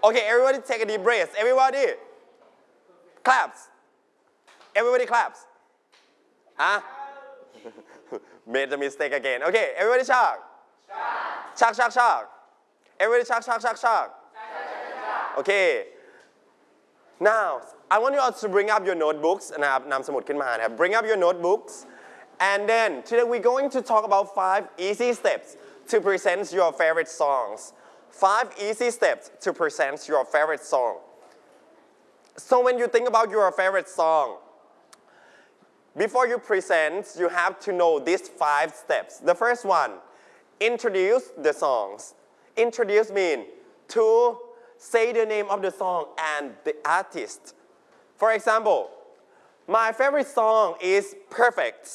Okay, everybody take a deep breath. Everybody claps. Everybody claps. Huh? Made the mistake again. Okay, everybody shout. Shout. Everybody shout. Okay. Now, I want you all to bring up your notebooks นะครับนำสมุดขึ้นมานะครับ Bring up your notebooks and then today we're going to talk about 5 easy steps to present your favorite songs 5 easy steps to present your favorite song so when you think about your favorite song before you present you have to know these 5 steps the first one introduce the songs introduce mean to say the name of the song and the artist. For example, my favorite song is Perfect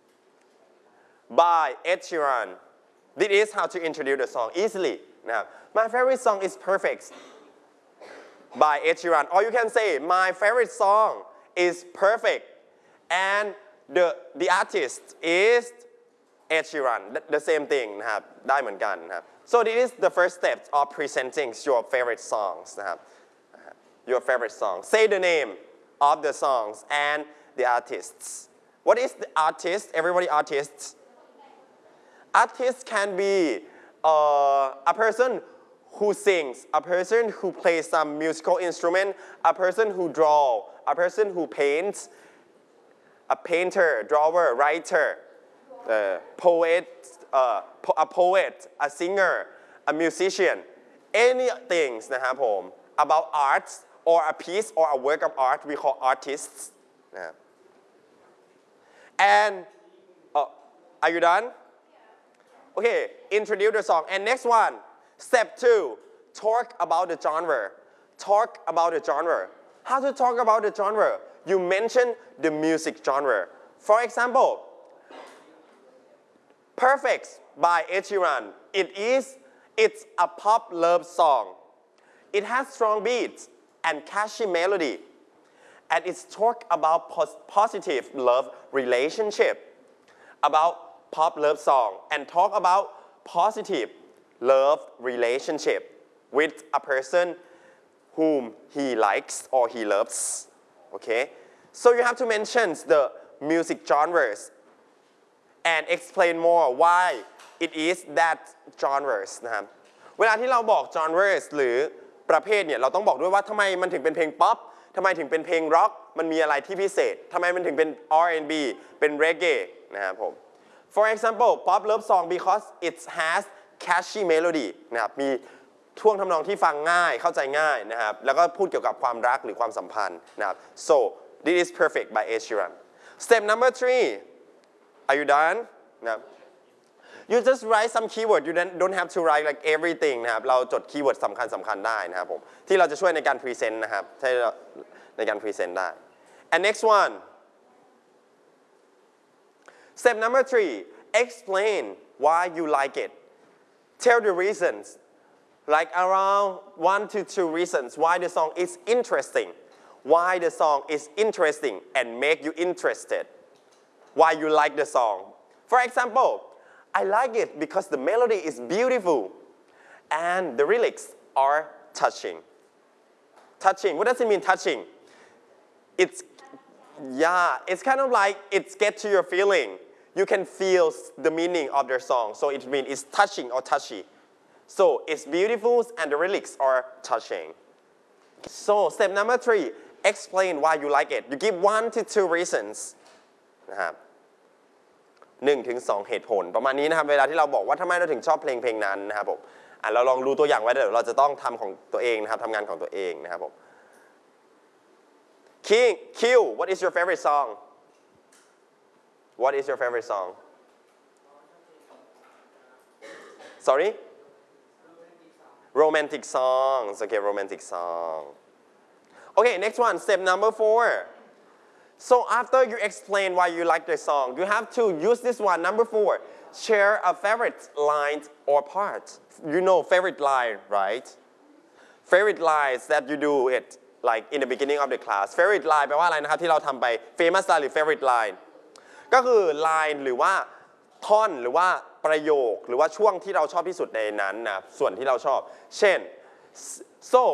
by Ed Sheeran. This is how to introduce the song easily. Now, my favorite song is Perfect by Ed Sheeran. Or you can say, my favorite song is Perfect and the artist is Ed Sheeran. The same thing นะครับได้เหมือนกันนะครับ So this is the first step of presenting your favorite songs นะครับ Your favorite song. Say the name of the songs and the artists. What is the artist? Everybody artists. Artist can be a person who sings, a person who plays some musical instrument, a person who draws, a person who paints, a painter, drawer, writer, poet, a poet, a singer, a musician, anything นะครับผม about art or a piece or a work of art we call artists นะครับ and are you done? Okay, introduce the song and next one step 2 talk about the genre talk about the genre how to talk about the genre you mention the music genre for example Perfect by Ed Sheeran. It's a pop love song. It has strong beats and catchy melody. And it's talk about positive love relationship. About pop love song and talk about positive love relationship with a person whom he likes or he loves. Okay? So you have to mention the music genres and explain more why it is that genres นะครับเวลาที่เราบอก genres หรือประเภทเนี่ยเราต้องบอกด้วยว่าทำไมมันถึงเป็นเพลงป๊อปทำไมถึงเป็นเพลงร็อกมันมีอะไรที่พิเศษทำไมมันถึงเป็น R&B เป็น Reggae นะครับผม For example pop love song because it has catchy melody นะครับมีท่วงทำนองที่ฟังง่ายเข้าใจง่ายนะครับแล้วก็พูดเกี่ยวกับความรักหรือความสัมพันธ์นะครับ So this is perfect by Ed Sheeran Step number 3Are you done? No. You just write some keyword. You don't have to write like everything นะครับเราจดคีย์เวิร์ดสำคัญได้นะครับผมที่เราจะช่วยในการพรีเซนต์นะครับในการพรีเซนต์ได้ And next one. Step number 3. Explain why you like it. Tell the reasons. Like around 1 to 2 reasons why the song is interesting. Why the song is interesting and make you interested.Why you like the song. For example, I like it because the melody is beautiful and the lyrics are touching. Touching, what does it mean touching? It's kind of like it gets to your feeling. You can feel the meaning of their song. So it means it's touching or touchy. So it's beautiful and the lyrics are touching. So step number 3, explain why you like it. You give 1 to 2 reasons. นะครับ1 ถึง 2 เหตุผลประมาณนี้นะครับเวลาที่เราบอกว่าทำไมเราถึงชอบเพลงนั้นนะครับผมเราลองดูตัวอย่างไว้เดี๋ยวเราจะต้องทำของตัวเองนะครับทำงานของตัวเองนะครับผม Q what is your favorite song What is your favorite song Sorry Romantic songs Okay romantic song Okay next one step number 4So after you explain why you like the song, you have to use this one. Number 4, share a favorite line or part. You know favorite line, right? Favorite lines that you do it like in the beginning of the class. Favorite line แปลว่าอะไรนะครับที่เราทำไป famous line หรือ favorite line ก็คือ line หรือว่าท่อนหรือว่าประโยคหรือว่าช่วงที่เราชอบที่สุดในนั้นนะส่วนที่เราชอบเช่น so